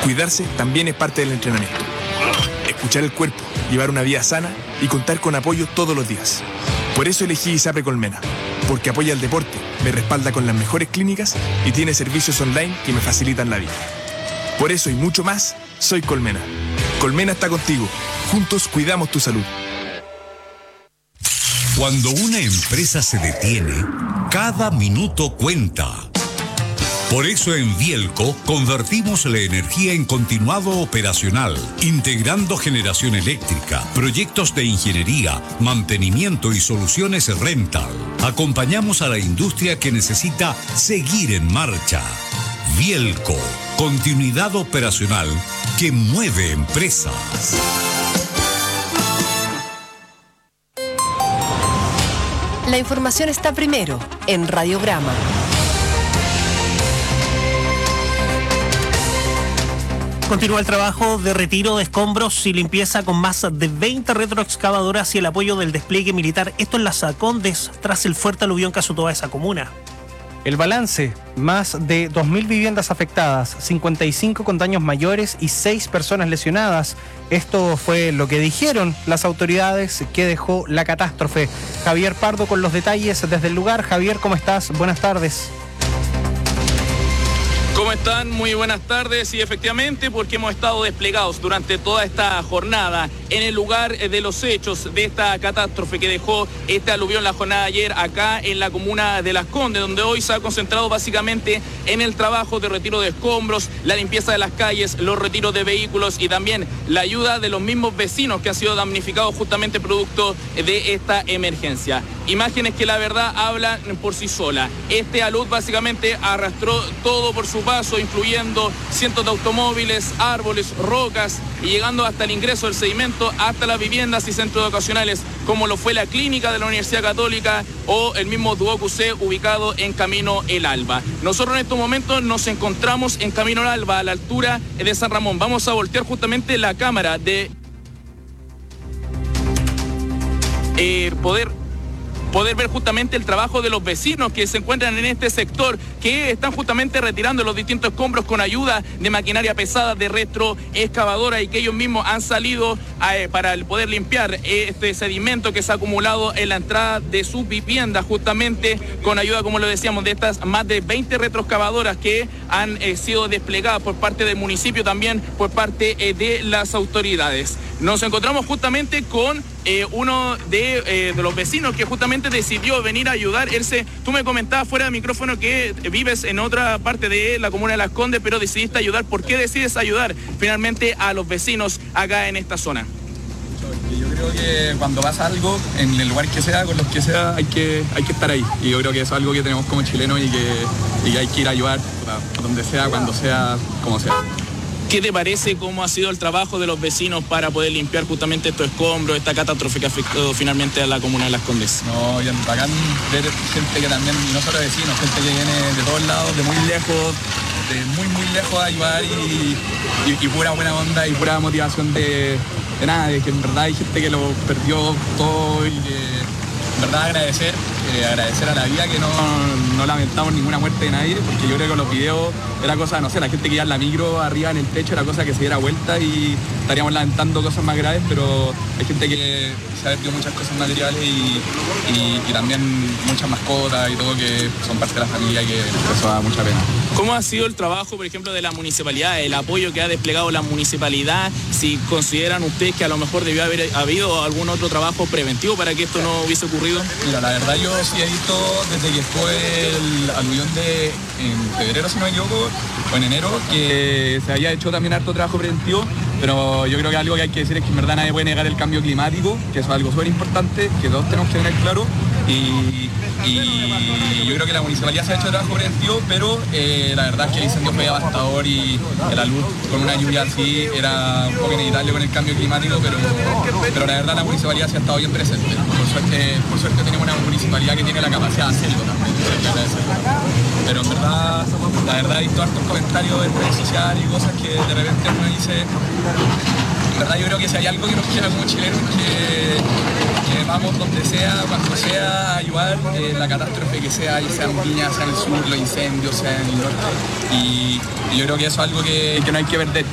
Cuidarse también es parte del entrenamiento. Escuchar el cuerpo, llevar una vida sana y contar con apoyo todos los días. Por eso elegí ISAPRE Colmena, porque apoya el deporte, me respalda con las mejores clínicas y tiene servicios online que me facilitan la vida. Por eso y mucho más, soy Colmena. Colmena está contigo. Juntos cuidamos tu salud. Cuando una empresa se detiene, cada minuto cuenta. Por eso en Bielco convertimos la energía en continuado operacional, integrando generación eléctrica, proyectos de ingeniería, mantenimiento y soluciones rental. Acompañamos a la industria que necesita seguir en marcha. Bielco, continuidad operacional que mueve empresas. La información está primero en Radiograma. Continúa el trabajo de retiro de escombros y limpieza con más de 20 retroexcavadoras y el apoyo del despliegue militar. Esto en Las Condes, tras el fuerte aluvión que azotó a esa comuna. El balance, más de 2.000 viviendas afectadas, 55 con daños mayores y 6 personas lesionadas. Esto fue lo que dijeron las autoridades que dejó la catástrofe. Javier Pardo con los detalles desde el lugar. Javier, ¿cómo estás? Buenas tardes. ¿Cómo están? Muy buenas tardes. Y efectivamente, porque hemos estado desplegados durante toda esta jornada en el lugar de los hechos de esta catástrofe que dejó este aluvión la jornada de ayer acá en la comuna de Las Condes, donde hoy se ha concentrado básicamente en el trabajo de retiro de escombros, la limpieza de las calles, los retiros de vehículos y también la ayuda de los mismos vecinos que han sido damnificados justamente producto de esta emergencia. Imágenes que la verdad hablan por sí sola. Este alud básicamente arrastró todo por su paso, incluyendo cientos de automóviles, árboles, rocas y llegando hasta el ingreso del sedimento, hasta las viviendas y centros educacionales, como lo fue la clínica de la Universidad Católica o el mismo Duoc UC ubicado en Camino El Alba. Nosotros en estos momentos nos encontramos en Camino El Alba, a la altura de San Ramón. Vamos a voltear justamente la cámara de poder ver justamente el trabajo de los vecinos que se encuentran en este sector, que están justamente retirando los distintos escombros con ayuda de maquinaria pesada, de retroexcavadora, y que ellos mismos han salido para poder limpiar este sedimento que se ha acumulado en la entrada de sus viviendas, justamente con ayuda, como lo decíamos, de estas más de 20 retroexcavadoras que han sido desplegadas por parte del municipio, también por parte de las autoridades. Nos encontramos justamente con uno de los vecinos que justamente decidió venir a ayudar. Tú me comentabas fuera de micrófono que vives en otra parte de la comuna de Las Condes, pero decidiste ayudar. ¿Por qué decides ayudar finalmente a los vecinos acá en esta zona? Yo creo que cuando pasa algo, en el lugar que sea, con los que sea, hay que estar ahí. Y yo creo que eso es algo que tenemos como chilenos y que hay que ir a ayudar donde sea, cuando sea, como sea. ¿Qué te parece cómo ha sido el trabajo de los vecinos para poder limpiar justamente estos escombros, esta catástrofe que afectó finalmente a la comuna de Las Condes? No, y bacán ver gente que también, no solo vecinos, gente que viene de todos lados, de muy lejos, muy lejos a ayudar y pura buena onda y pura motivación de nada, de que en verdad hay gente que lo perdió todo y que en verdad agradecer a la vida que no lamentamos ninguna muerte de nadie, porque yo creo que con los videos era cosa, no sé, la gente que iba en la micro arriba en el techo era cosa que se diera vuelta y estaríamos lamentando cosas más graves, pero hay gente que se ha perdido muchas cosas materiales y también muchas mascotas y todo que son parte de la familia y que eso da mucha pena. ¿Cómo ha sido el trabajo, por ejemplo, de la municipalidad, el apoyo que ha desplegado la municipalidad? Si consideran ustedes que a lo mejor debió haber habido algún otro trabajo preventivo para que esto no hubiese ocurrido. Mira, la verdad yo sí he visto desde que fue el aluvión en febrero, si no me equivoco, o en enero, que se había hecho también harto trabajo preventivo, pero yo creo que algo que hay que decir es que en verdad nadie puede negar el cambio climático, que eso es algo súper importante, que todos tenemos que tener claro, y yo creo que la municipalidad se ha hecho trabajo preventivo, pero la verdad es que el incendio fue devastador y la luz con una lluvia así era un poco inevitable con el cambio climático, pero la verdad la municipalidad sí ha estado bien presente. Por suerte tenemos una municipalidad que tiene la capacidad de hacerlo también. Pero en verdad, la verdad he visto hartos comentarios en redes sociales y cosas que de repente uno dice, en verdad yo creo que si hay algo que nos queda como chilenos que vamos donde sea, cuando sea, a ayudar, la catástrofe que sea, ya sea en Viña, sea en el sur, los incendios, sea en el norte. Y yo creo que eso es algo que no hay que perder.